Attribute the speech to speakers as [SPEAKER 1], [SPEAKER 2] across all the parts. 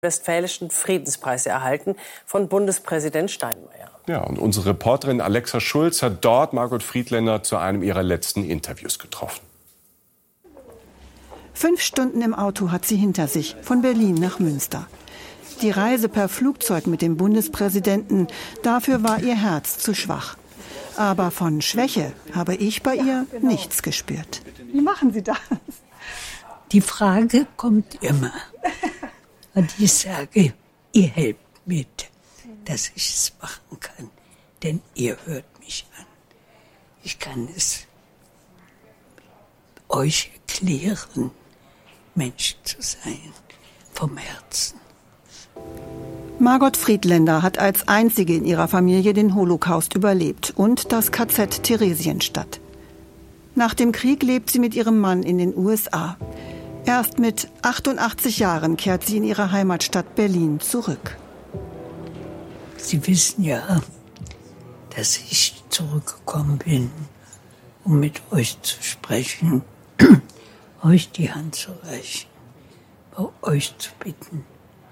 [SPEAKER 1] Westfälischen Friedenspreis erhalten von Bundespräsident Steinmeier.
[SPEAKER 2] Ja, und unsere Reporterin Alexa Schulz hat dort Margot Friedländer zu einem ihrer letzten Interviews getroffen.
[SPEAKER 3] 5 Stunden im Auto hat sie hinter sich, von Berlin nach Münster. Die Reise per Flugzeug mit dem Bundespräsidenten, dafür war ihr Herz zu schwach. Aber von Schwäche habe ich bei ihr nichts gespürt.
[SPEAKER 4] Wie machen Sie das?
[SPEAKER 5] Die Frage kommt immer. Und ich sage, ihr helft mit, dass ich es machen kann. Denn ihr hört mich an. Ich kann es euch erklären, Mensch zu sein, vom Herzen.
[SPEAKER 3] Margot Friedländer hat als einzige in ihrer Familie den Holocaust überlebt und das KZ Theresienstadt. Nach dem Krieg lebt sie mit ihrem Mann in den USA. Erst mit 88 Jahren kehrt sie in ihre Heimatstadt Berlin zurück.
[SPEAKER 5] Sie wissen ja, dass ich zurückgekommen bin, um mit euch zu sprechen, euch die Hand zu reichen, bei euch zu bitten,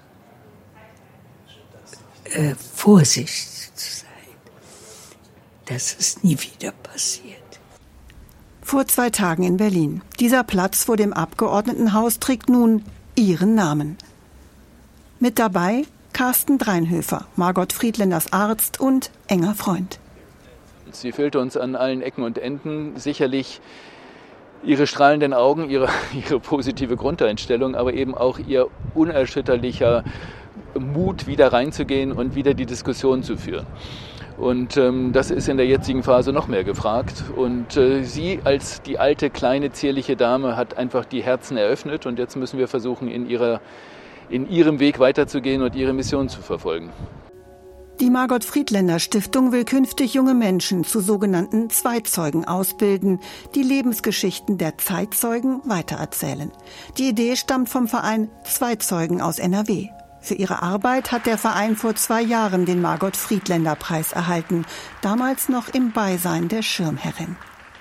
[SPEAKER 5] vorsichtig zu sein, dass es nie wieder passiert.
[SPEAKER 3] Vor 2 Tagen in Berlin. Dieser Platz vor dem Abgeordnetenhaus trägt nun ihren Namen. Mit dabei Carsten Dreinhöfer, Margot Friedländers Arzt und enger Freund.
[SPEAKER 6] Sie fehlte uns an allen Ecken und Enden. Sicherlich ihre strahlenden Augen, ihre positive Grundeinstellung, aber eben auch ihr unerschütterlicher Mut, wieder reinzugehen und wieder die Diskussion zu führen. Und das ist in der jetzigen Phase noch mehr gefragt. Und sie als die alte, kleine, zierliche Dame hat einfach die Herzen eröffnet. Und jetzt müssen wir versuchen, in ihrem Weg weiterzugehen und ihre Mission zu verfolgen.
[SPEAKER 3] Die Margot Friedländer Stiftung will künftig junge Menschen zu sogenannten Zeitzeugen ausbilden, die Lebensgeschichten der Zeitzeugen weitererzählen. Die Idee stammt vom Verein Zeitzeugen aus NRW. Für ihre Arbeit hat der Verein vor 2 Jahren den Margot Friedländer Preis erhalten, damals noch im Beisein der Schirmherrin.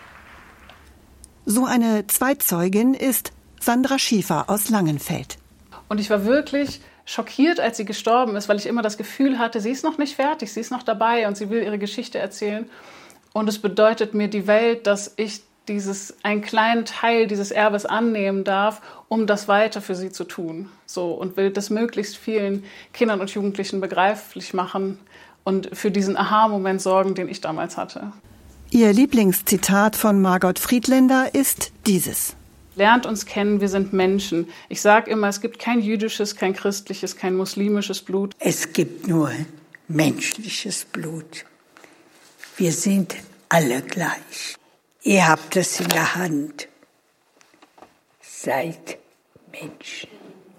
[SPEAKER 3] So eine Zweitzeugin ist Sandra Schiefer aus Langenfeld.
[SPEAKER 4] Und ich war wirklich schockiert, als sie gestorben ist, weil ich immer das Gefühl hatte, sie ist noch nicht fertig, sie ist noch dabei und sie will ihre Geschichte erzählen. Und es bedeutet mir die Welt, dass ich einen kleinen Teil dieses Erbes annehmen darf, um das weiter für sie zu tun. So, und will das möglichst vielen Kindern und Jugendlichen begreiflich machen und für diesen Aha-Moment sorgen, den ich damals hatte.
[SPEAKER 3] Ihr Lieblingszitat von Margot Friedländer ist dieses:
[SPEAKER 4] Lernt uns kennen, wir sind Menschen. Ich sage immer, es gibt kein jüdisches, kein christliches, kein muslimisches Blut.
[SPEAKER 5] Es gibt nur menschliches Blut. Wir sind alle gleich. Ihr habt es in der Hand. Seid Menschen.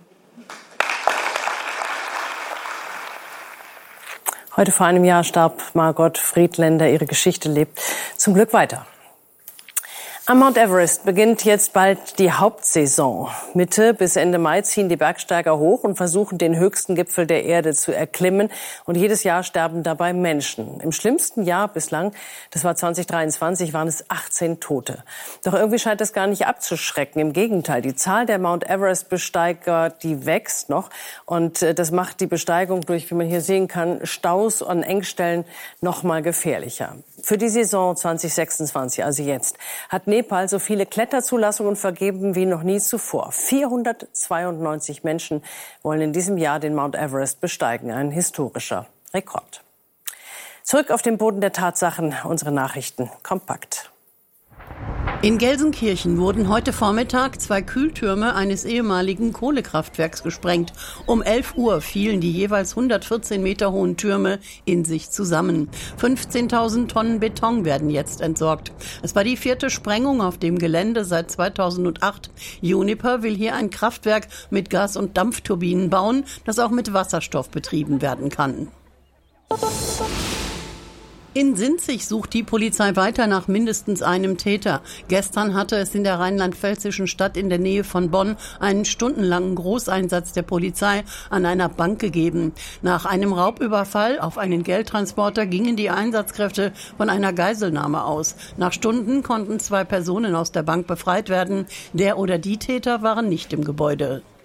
[SPEAKER 1] Heute vor einem Jahr starb Margot Friedländer. Ihre Geschichte lebt zum Glück weiter. Am Mount Everest beginnt jetzt bald die Hauptsaison. Mitte bis Ende Mai ziehen die Bergsteiger hoch und versuchen, den höchsten Gipfel der Erde zu erklimmen. Und jedes Jahr sterben dabei Menschen. Im schlimmsten Jahr bislang, das war 2023, waren es 18 Tote. Doch irgendwie scheint das gar nicht abzuschrecken. Im Gegenteil, die Zahl der Mount Everest-Besteiger, die wächst noch. Und das macht die Besteigung durch, wie man hier sehen kann, Staus an Engstellen noch mal gefährlicher. Für die Saison 2026, also jetzt, hat Nepal so viele Kletterzulassungen vergeben wie noch nie zuvor. 492 Menschen wollen in diesem Jahr den Mount Everest besteigen. Ein historischer Rekord. Zurück auf den Boden der Tatsachen, unsere Nachrichten kompakt.
[SPEAKER 7] In Gelsenkirchen wurden heute Vormittag 2 Kühltürme eines ehemaligen Kohlekraftwerks gesprengt. Um 11 Uhr fielen die jeweils 114 Meter hohen Türme in sich zusammen. 15.000 Tonnen Beton werden jetzt entsorgt. Es war die 4. Sprengung auf dem Gelände seit 2008. Uniper will hier ein Kraftwerk mit Gas- und Dampfturbinen bauen, das auch mit Wasserstoff betrieben werden kann. In Sinzig sucht die Polizei weiter nach mindestens einem Täter. Gestern hatte es in der rheinland-pfälzischen Stadt in der Nähe von Bonn einen stundenlangen Großeinsatz der Polizei an einer Bank gegeben. Nach einem Raubüberfall auf einen Geldtransporter gingen die Einsatzkräfte von einer Geiselnahme aus. Nach Stunden konnten 2 Personen aus der Bank befreit werden. Der oder die Täter waren nicht im Gebäude.